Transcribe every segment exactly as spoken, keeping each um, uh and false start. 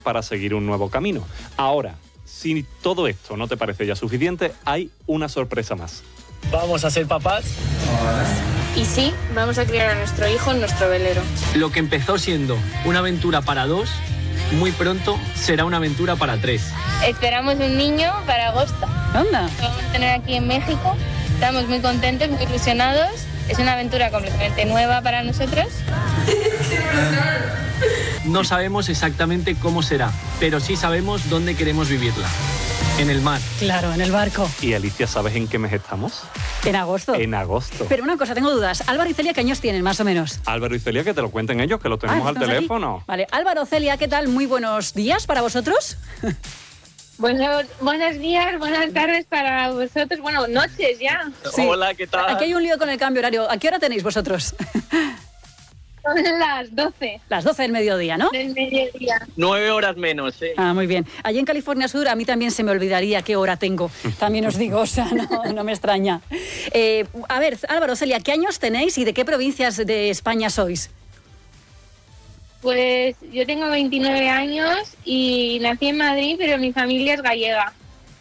para seguir un nuevo camino. Ahora, si todo esto no te parece ya suficiente, hay una sorpresa más. ¿Vamos a ser papás? Y sí, vamos a criar a nuestro hijo en nuestro velero. Lo que empezó siendo una aventura para dos, muy pronto será una aventura para tres. Esperamos un niño para agosto. ¿Onda? Lo vamos a tener aquí en México. Estamos muy contentos, muy ilusionados. Es una aventura completamente nueva para nosotros. No sabemos exactamente cómo será, pero sí sabemos dónde queremos vivirla. En el mar. Claro, en el barco. Y Alicia, ¿sabes en qué mes estamos? En agosto. En agosto. Pero una cosa, tengo dudas. Álvaro y Celia, ¿qué años tienen más o menos? Álvaro y Celia, que te lo cuenten ellos, que lo tenemos Ah, al ¿estamos teléfono. aquí? Vale, Álvaro, Celia, ¿qué tal? Muy buenos días para vosotros. Bueno, buenos días, buenas tardes para vosotros. Bueno, noches ya. Sí. Hola, ¿qué tal? Aquí hay un lío con el cambio horario. ¿A qué hora tenéis vosotros? Son las doce Las doce del mediodía, ¿no? del mediodía. Nueve horas menos, ¿eh? Ah, muy bien. Allí en California Sur a mí también se me olvidaría qué hora tengo. También os digo, o sea, no, no me extraña. Eh, a ver, Álvaro, Celia, ¿qué años tenéis y de qué provincias de España sois? Pues yo tengo veintinueve años y nací en Madrid, pero mi familia es gallega.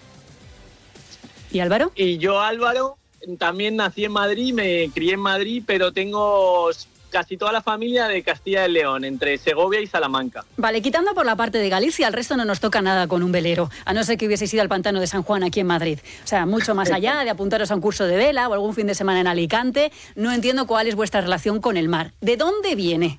¿Y Álvaro? Y yo, Álvaro, también nací en Madrid, me crié en Madrid, pero tengo casi toda la familia de Castilla y León, entre Segovia y Salamanca. Vale, quitando por la parte de Galicia, el resto no nos toca nada con un velero, a no ser que hubieseis ido al pantano de San Juan aquí en Madrid. O sea, mucho más allá de apuntaros a un curso de vela o algún fin de semana en Alicante, no entiendo cuál es vuestra relación con el mar. ¿De dónde viene?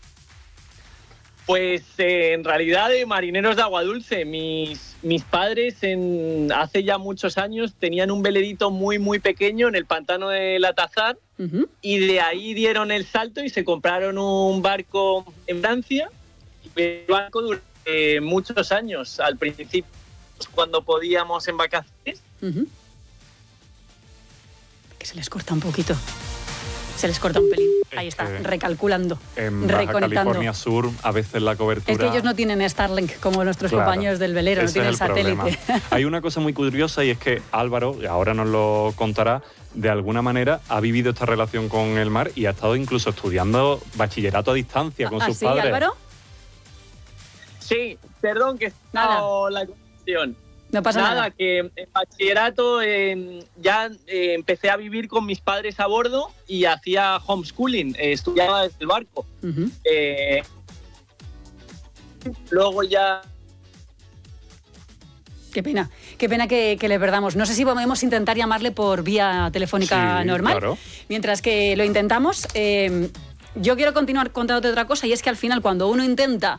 Pues eh, en realidad de marineros de agua dulce. Mis, mis padres en, hace ya muchos años tenían un velerito muy muy pequeño en el pantano de La Tazar, uh-huh. y de ahí dieron el salto y se compraron un barco en Francia. Y el barco durante muchos años, al principio cuando podíamos en vacaciones. Uh-huh. Que se les corta un poquito. Se les corta un pelín. Ahí está, eh, recalculando, en Baja reconectando. California Sur, a veces la cobertura... Es que ellos no tienen Starlink como nuestros claro, compañeros del velero, no tienen el satélite. Problema. Hay una cosa muy curiosa y es que Álvaro, ahora nos lo contará, de alguna manera ha vivido esta relación con el mar y ha estado incluso estudiando bachillerato a distancia con ¿Ah, sus sí, padres. Álvaro? Sí, perdón que está la cuestión. No pasa nada. nada. que en bachillerato eh, ya eh, empecé a vivir con mis padres a bordo y hacía homeschooling, eh, estudiaba desde el barco. Uh-huh. Eh, luego ya... Qué pena, qué pena que, que le perdamos. No sé si podemos intentar llamarle por vía telefónica sí, normal. Claro. Mientras que lo intentamos... Eh, yo quiero continuar contándote otra cosa y es que al final cuando uno intenta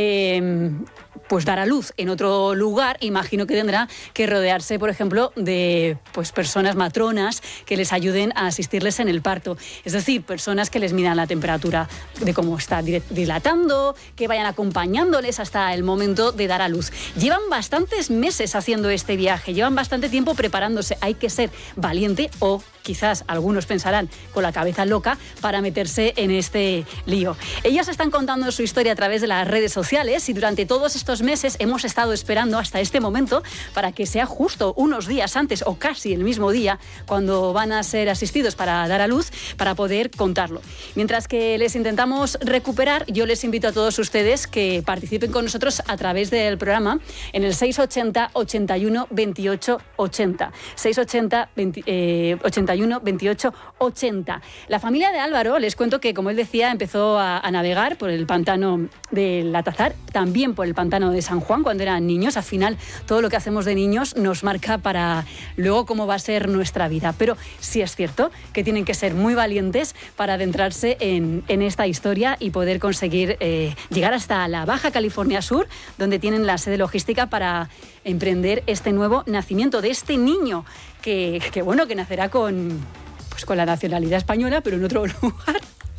eh, pues dar a luz en otro lugar, imagino que tendrá que rodearse, por ejemplo, de pues personas matronas que les ayuden a asistirles en el parto. Es decir, personas que les midan la temperatura de cómo está dilatando, que vayan acompañándoles hasta el momento de dar a luz. Llevan bastantes meses haciendo este viaje, llevan bastante tiempo preparándose. Hay que ser valiente o quizás algunos pensarán con la cabeza loca para meterse en este lío. Ellas están contando su historia a través de las redes sociales y durante todos estos meses hemos estado esperando hasta este momento para que sea justo unos días antes o casi el mismo día cuando van a ser asistidos para dar a luz para poder contarlo. Mientras que les intentamos recuperar, yo les invito a todos ustedes que participen con nosotros a través del programa en el seis ochenta, ochenta y uno, veintiocho, ochenta. seis ochenta, ochenta y uno, veintiocho, ochenta. La familia de Álvaro, les cuento que, como él decía, empezó a, a navegar por el pantano de La Tazar, también por el pantano de San Juan cuando eran niños. Al final, todo lo que hacemos de niños nos marca para luego cómo va a ser nuestra vida. Pero sí es cierto que tienen que ser muy valientes para adentrarse en, en esta historia y poder conseguir eh, llegar hasta la Baja California Sur, donde tienen la sede logística para emprender este nuevo nacimiento de este niño que, que bueno, que nacerá con, pues con la nacionalidad española, pero en otro lugar,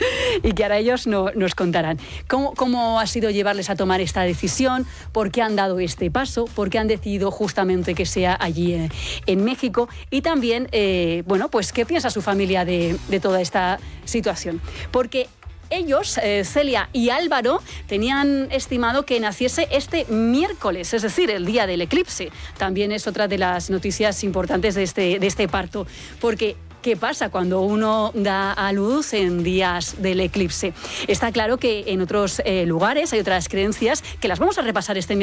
y que ahora ellos no, nos contarán. ¿Cómo, ¿Cómo ha sido llevarles a tomar esta decisión? ¿Por qué han dado este paso? ¿Por qué han decidido justamente que sea allí eh, en México? Y también, eh, bueno, pues ¿qué piensa su familia de, de toda esta situación? Porque ellos, eh, Celia y Álvaro, tenían estimado que naciese este miércoles, es decir, el día del eclipse. También es otra de las noticias importantes de este, de este parto, porque ¿qué pasa cuando uno da a luz en días del eclipse? Está claro que en otros eh, lugares hay otras creencias que las vamos a repasar este miércoles.